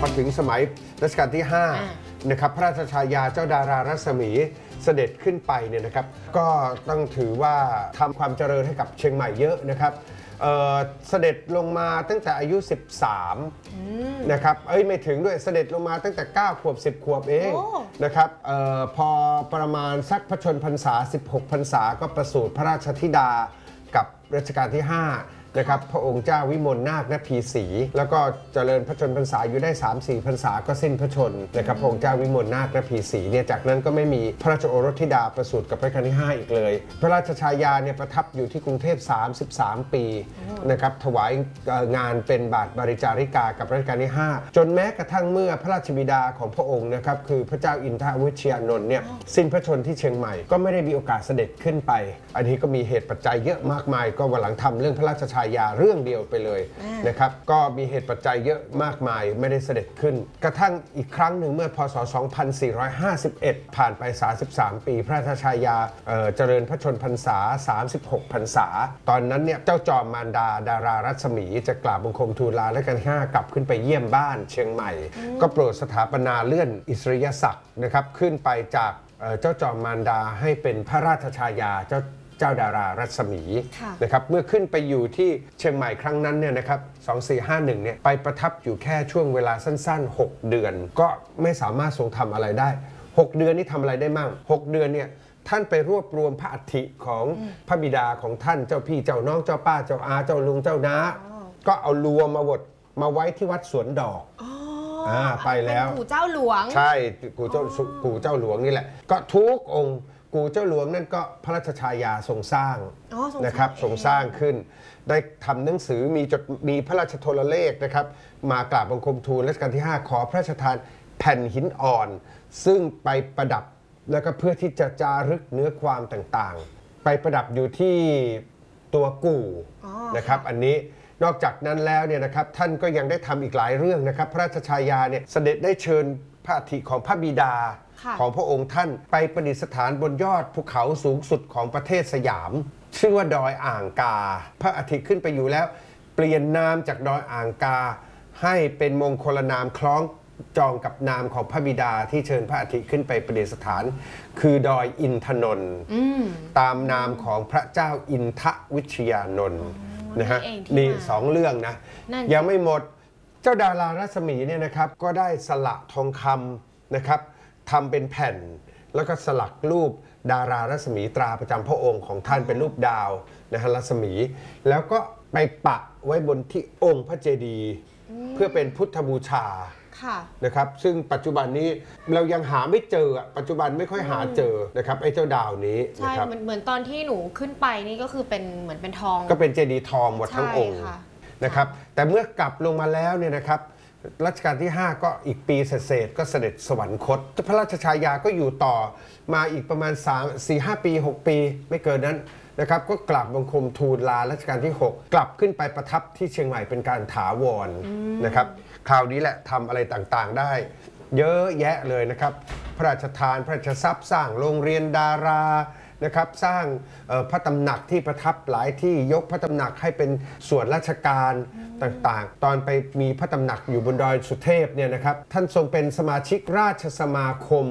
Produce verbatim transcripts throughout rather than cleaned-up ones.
อถึงสมัยรัชกาลที่ห้านะครับพระราชฉายาเจ้าดารารัศมีเสด็จขึ้นไปเนี่ยนะครับก็ต้องถือว่าทำความเจริญให้กับเชียงใหม่เยอะนะครับเเสด็จลงมาตั้งแต่อายุสิบสามนะครับเอ้ยไม่ถึงด้วยเสด็จลงมาตั้งแต่เก้าขวบสิบขวบเองนะครับออพอประมาณสักพระชนพรรษาสิบหกพรรษาก็ประสูติพระราชธิดากับรัชกาลที่ห้านะครับพระองค์เจ้าวิมลนาคนพีศรีแล้วก็เจริญพระชนพรรษาอยู่ได้ สามสี่ พรรษาก็สิ้นพระชนนะครับพระองค์เจ้าวิมลนาคนพีศรีเนี่ยจากนั้นก็ไม่มีพระราชโอรสธิดาประสูติกับรัชกาลที่ห้าอีกเลยพระราชฉายาเนี่ยประทับอยู่ที่กรุงเทพสามสิบสามปีนะครับถวายงานเป็นบาทบริจาริกากับรัชกาลที่ห้าจนแม้กระทั่งเมื่อพระราชบิดาของพระองค์นะครับคือพระเจ้าอินทวิเชียานนท์เนี่ยสิ้นพระชนที่เชียงใหม่ก็ไม่ได้มีโอกาสเสด็จขึ้นไปอันนี้ก็มีเหตุปัจจัยเยอะมากมายก็วันหลังทำเรื่องพระราชฉายาเรื่องเดียวไปเลยนะครับก็มีเหตุปัจจัยเยอะมากมายไม่ได้เสด็จขึ้นกระทั่งอีกครั้งหนึ่งเมื่อพ.ศ. สองพันสี่ร้อยห้าสิบเอ็ดผ่านไปสามสิบสามปีพระราชฉายา เ, เจริญพระชนพรรษาสามสิบหกพรรษาตอนนั้นเนี่ยเจ้าจอมมารดาดารารัศมีจะกราบบังคมทูลลาและกันห้ากลับขึ้นไปเยี่ยมบ้านเชียงใหม่ก็โปรดสถาปนาเลื่อนอิสริยศักดิ์นะครับขึ้นไปจากเจ้าจอมมารดาให้เป็นพระราชฉายาเจ้าเจ้าดารารัศมีนะครับเมื่อขึ้นไปอยู่ที่เชียงใหม่ครั้งนั้นเนี่ยนะครับสองสี่ห้าหนึ่งเนี่ยไปประทับอยู่แค่ช่วงเวลาสั้นๆหกเดือนก็ไม่สามารถทรงทำอะไรได้หกเดือนนี่ทำอะไรได้มั่งหกเดือนเนี่ยท่านไปรวบรวมพระอัฐิของพระบิดาของท่านเจ้าพี่เจ้าน้องเจ้าป้าเจ้าอาเจ้าลุงเจ้าน้าก็เอารวมมาบดมาไว้ที่วัดสวนดอกอ่าไปแล้วปู่เจ้าหลวงใช่ปู่เจ้าปู่เจ้าหลวงนี่แหละก็ทุกองค์ปู่เจ้าหลวงนั่นก็พระราชฉายาทรงสร้างนะครับทรงสร้างขึ้นได้ทำหนังสือมีจดมีพระราชโทรเลขนะครับมากราบบังคมทูลรัชกาลที่ห้าขอพระราชทานแผ่นหินอ่อนซึ่งไปประดับแล้วก็เพื่อที่จะจารึกเนื้อความต่างๆไปประดับอยู่ที่ตัวกู่นะครับอันนี้นอกจากนั้นแล้วเนี่ยนะครับท่านก็ยังได้ทำอีกหลายเรื่องนะครับพระราชฉายาเนี่ยเสด็จได้เชิญพระอัฐิของพระบิดาของพระองค์ท่านไปประดิษฐานบนยอดภูเขาสูงสุดของประเทศสยามชื่อว่าดอยอ่างกาพระอัฐิขึ้นไปอยู่แล้วเปลี่ยนนามจากดอยอ่างกาให้เป็นมงคลนามคล้องจองกับนามของพระบิดาที่เชิญพระอัฐิขึ้นไปประดิษฐานคือดอยอินทนนท์ตามนามของพระเจ้าอินทวิชยานนท์นะฮะนี่สองเรื่องนะยังไม่หมดเจ้าดารารัศมีเนี่ยนะครับก็ได้สละทองคำนะครับทำเป็นแผ่นแล้วก็สลักรูปดารารัศมีตราประจำพระองค์ของท่านเป็นรูปดาวนะฮะรัศมีแล้วก็ไปปักไว้บนที่องค์พระเจดีย์เพื่อเป็นพุทธบูชานะครับซึ่งปัจจุบันนี้เรายังหาไม่เจอปัจจุบันไม่ค่อยหาเจอนะครับไอ้เจ้าดาวนี้ใช่เหมือนตอนที่หนูขึ้นไปนี่ก็คือเป็นเหมือนเป็นทองก็เป็นเจดีย์ทองหมดทั้งองค์นะครับแต่เมื่อกลับลงมาแล้วเนี่ยนะครับรัชกาลที่ห้าก็อีกปีเศษๆก็เสด็จสวรรคตพระราชฉายาก็อยู่ต่อมาอีกประมาณ สาม สี่ ห้า ปีหกปีไม่เกินนั้นนะครับก็กลับบังคมทูลลารัชกาลที่หกกลับขึ้นไปประทับที่เชียงใหม่เป็นการถาวรนะครับคราวนี้แหละทำอะไรต่างๆได้เยอะแยะเลยนะครับพระราชทานพระราชทรัพย์สร้างโรงเรียนดารานะครับสร้างพระตำหนักที่ประทับหลายที่ยกพระตำหนักให้เป็นส่วนราชการต่างๆตอนไปมีพระตำหนักอยู่บนดอยสุเทพเนี่ยนะครับท่านทรงเป็นสมาชิกราชสมาคม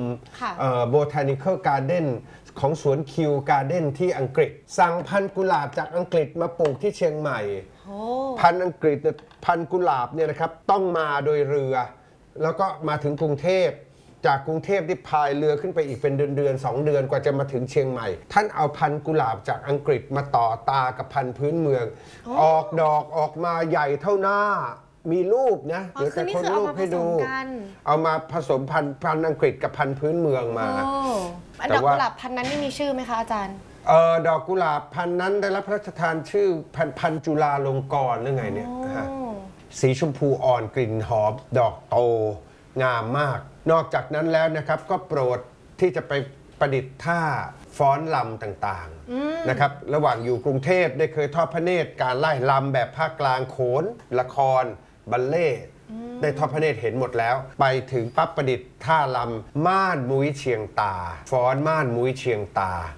Botanical Garden ของสวนคิวการ์เด้นที่อังกฤษสั่งพันธุ์กุหลาบจากอังกฤษมาปลูกที่เชียงใหม่พันธุ์อังกฤษพันธุ์กุหลาบเนี่ยนะครับต้องมาโดยเรือแล้วก็มาถึงกรุงเทพจากกรุงเทพที่พายเรือขึ้นไปอีกเป็นเดือนเดือนสองเดือนกว่าจะมาถึงเชียงใหม่ท่านเอาพันธุ์กุหลาบจากอังกฤษมาต่อตากับพันธุ์พื้นเมืองออกดอกออกมาใหญ่เท่าหน้ามีรูปนะเดี๋ยวจะคนรูปให้ดูเอามาผสมพันธุ์พันธุ์อังกฤษกับพันธุ์พื้นเมืองมาดอกกุหลาบพันธุ์นั้นนี่มีชื่อไหมคะอาจารย์เออดอกกุหลาบพันธุ์นั้นได้รับพระราชทานชื่อพันธุ์พันธุ์จุฬาลงกรณ์หรือไงเนี่ยสีชมพูอ่อนกลิ่นหอมดอกโตงามมากนอกจากนั้นแล้วนะครับก็โปรดที่จะไปประดิษฐ์ท่าฟ้อนลำต่างๆนะครับระหว่างอยู่กรุงเทพได้เคยทอดพระเนตรการไล่ลำแบบภาคกลางโขนละครบัลเล่ได้ทอดพระเนตรเห็นหมดแล้วไปถึงปั๊บประดิษฐ์ท่าลำม่านมุ้ยเชียงตาฟ้อนม่านมุ้ยเชียงตา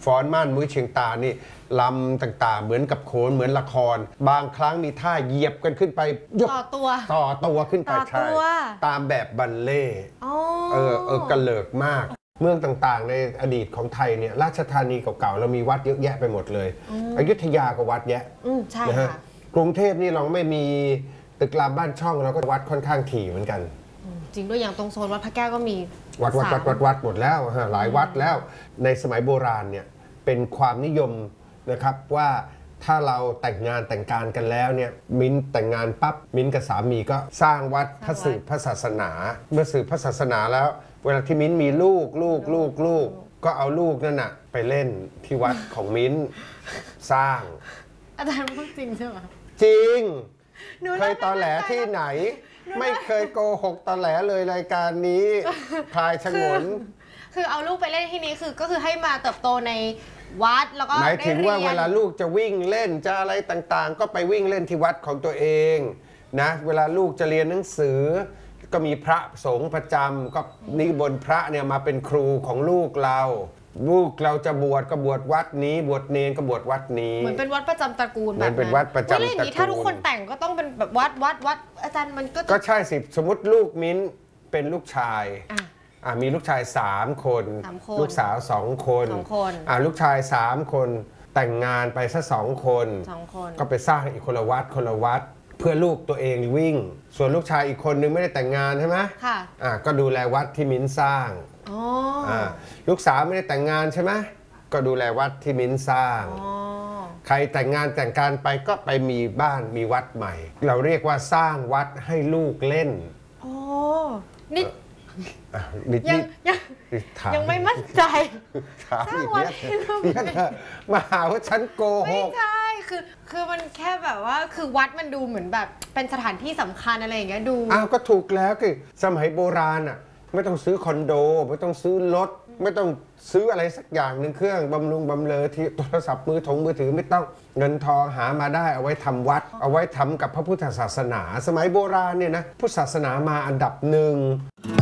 ฟ้อนม่านมุ้ยเชียงตานี่ลำต่างๆ เหมือนกับโขนเหมือนละคร บางครั้งมีท่าเหยียบกันขึ้นไปยกต่อตัวต่อตัวขึ้นไปต่อตัวใช่ตามแบบบัลเล่ต์อ๋อเออเออกระเลิกมาก เมืองต่างๆ ในอดีตของไทยเนี่ยราชธานีเก่าๆเรามีวัดเยอะแยะไปหมดเลยอยุธยาก็วัดแยะอืมใช่นะฮะค่ะกรุงเทพนี่เราไม่มีตึกรามบ้านช่องเราก็วัดค่อนข้างถี่เหมือนกันอืมจริงด้วยอย่างตรงโซนวัดพระแก้วก็มีวัดวัดวัดวัดวัดหมดแล้วฮะหลายวัดแล้วในสมัยโบราณเนี่ยเป็นความนิยมนะครับว่าถ้าเราแต่งงานแต่งการกันแล้วเนี่ยมิ้นแต่งงานปั๊บมิ้นกับสามีก็สร้างวัดพระสืบพระศาสนา เมื่อสืบพระศาสนาแล้ว เวลาที่มิ้นมีลูกลูกลูกลูกก็เอาลูกนั่นน่ะไปเล่นที่วัดของมิ้นสร้างอาจารย์พูดจริงใช่ไหมจริงหนูเคยตอแหลที่ไหน ไม่เคยโกหกตอแหลเลยรายการนี้พลายฉงนคือเอาลูกไปเล่นที่นี้คือก็คือให้มาเติบโตในวัดแล้วก็หมายถึงว่าได้รียนเวลาลูกจะวิ่งเล่นจะอะไรต่างๆ ก็ไปวิ่งเล่นที่วัดของตัวเองนะเวลาลูกจะเรียนหนังสือ ก็มีพระสงฆ์ประจำก็นิบนต์พระเนี่ยมาเป็นครูของลูกเรา ลูกเราจะบวชก็บวชวัดนี้ บวชเนรก็บวชวัดนี้เหมือนเป็นวัดประจำตระกูลเหแบมือบ นเป็นวัดประจำเฮ้ยแล้วอย่างนี้ตระกูลถ้าทุกคนแต่งก็ต้องเป็นแบบวัดวัดวัดอาจารย์มันก็จะก็ใช่สิสมมติลูกมิ้นเป็นลูกชายอ่ะอ่ะมีลูกชายสามคนสามคนลูกสาวสองคนสองคนอ่ะลูกชายสามคนแต่งงานไปซะสองคนสองคนก็ไปสร้างอีกคนละวัดคนละวัด เพื่อลูกตัวเองวิ่ง ส่วนลูกชายอีกคนนึงไม่ได้แต่งงานใช่ไหมค่ะอ่ะก็ดูแลวัดที่มิ้นสร้างอ๋ออ่ะลูกสาวไม่ได้แต่งงานใช่ไหมก็ดูแลวัดที่มิ้นสร้างอ๋อใครแต่งงานแต่งการไปก็ไปมีบ้านมีวัดใหม่ เราเรียกว่าสร้างวัดให้ลูกเล่นโอ้นี่อ่ะนิดยังนิดยังนิดถามยังไม่มั่นใจถามสร้างอีกวัดเนี่ยให้ลูกเนี่ยเธอมาหาว่าฉันโกหไม่กใช่คือคือมันแค่แบบว่าคือวัดมันดูเหมือนแบบเป็นสถานที่สำคัญอะไรอย่างเงี้ยดูอ้าวก็ถูกแล้วคือสมัยโบราณอ่ะไม่ต้องซื้อคอนโด ไม่ต้องซื้อรถ ไม่ต้องซื้ออะไรสักอย่างหนึ่งเครื่องบำรุงบำเรอที่โทรศัพท์มือถงมือถือไม่ต้องเงินทองหามาได้เอาไว้ทำวัด เอาไว้ทำกับพระพุทธศาสนา สมัยโบราณเนี่ยนะพุทธศาสนามาอันดับหนึ่ง